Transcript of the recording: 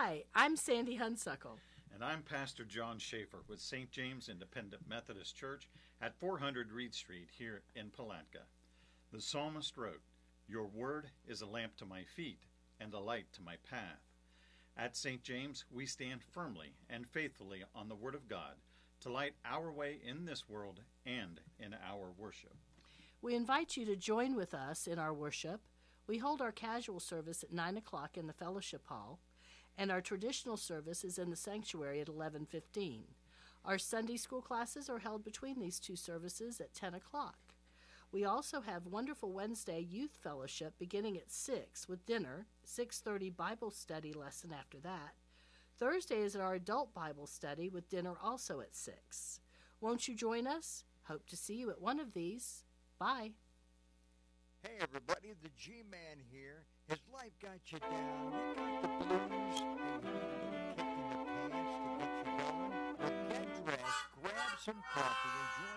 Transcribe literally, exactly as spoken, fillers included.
Hi, I'm Sandy Hunsuckle. And I'm Pastor John Schaefer with Saint James Independent Methodist Church at four hundred Reed Street here in Palatka. The psalmist wrote, "Your word is a lamp to my feet and a light to my path." At Saint James, we stand firmly and faithfully on the Word of God to light our way in this world and in our worship. We invite you to join with us in our worship. We hold our casual service at nine o'clock in the fellowship hall, and our traditional service is in the sanctuary at eleven fifteen. Our Sunday school classes are held between these two services at ten o'clock. We also have wonderful Wednesday youth fellowship beginning at six with dinner, six thirty Bible study lesson after that. Thursday is our adult Bible study with dinner also at six. Won't you join us? Hope to see you at one of these. Bye. Hey everybody, the G-Man here. Has life got you down? You got the blues and you need a kick in the pants to get you going? Well, get dressed, grab some coffee, and join